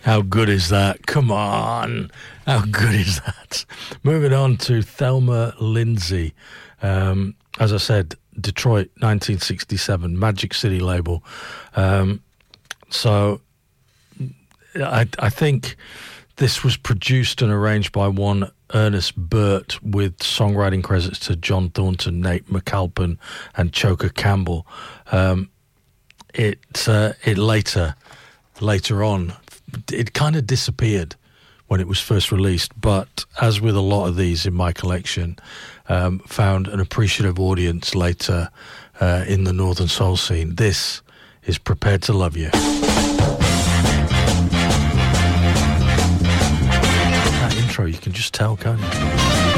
How good is that? Come on. How good is that? Moving on to Thelma Lindsay. As I said, Detroit, 1967, Magic City label. So I think this was produced and arranged by one Ernest Burt, with songwriting credits to John Thornton, Nate McAlpin, and Choker Campbell. It later on, it kind of disappeared when it was first released, but as with a lot of these in my collection, found an appreciative audience later in the Northern Soul scene. This is Prepared to Love You. That intro, you can just tell, can't you?